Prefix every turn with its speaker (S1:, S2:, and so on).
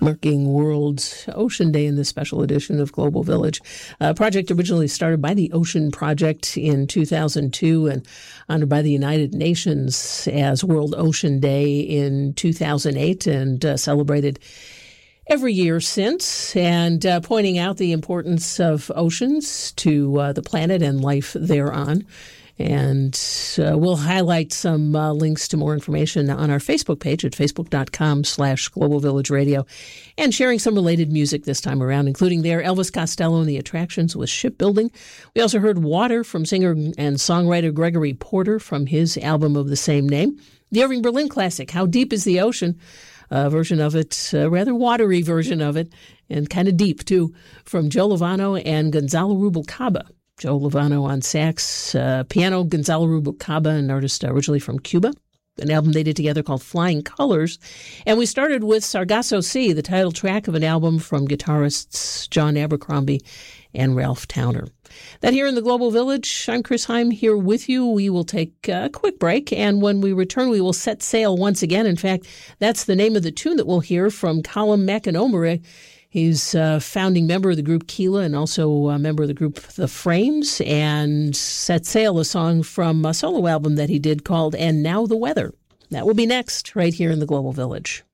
S1: marking World Ocean Day in this special edition of Global Village. A project originally started by the Ocean Project in 2002 and honored by the United Nations as World Ocean Day in 2008 and celebrated every year since, and pointing out the importance of oceans to the planet and life thereon. And we'll highlight some links to more information on our Facebook page at facebook.com/Global Village Radio, and sharing some related music this time around, including there Elvis Costello and the Attractions with Shipbuilding. We also heard Water from singer and songwriter Gregory Porter from his album of the same name. The Irving Berlin classic, How Deep is the Ocean? A version of it, a rather watery version of it, and kind of deep too, from Joe Lovano and Gonzalo Rubalcaba. Joe Lovano on sax, piano, Gonzalo Rubalcaba, an artist originally from Cuba. An album they did together called Flying Colors. And we started with Sargasso Sea, the title track of an album from guitarists John Abercrombie and Ralph Towner. That here in the Global Village, I'm Chris Heim here with you. We will take a quick break, and when we return, we will set sail once again. In fact, that's the name of the tune that we'll hear from Colm McInnomara. He's a founding member of the group Keela and also a member of the group The Frames, and Set Sail, a song from a solo album that he did called And Now the Weather. That will be next, right here in the Global Village.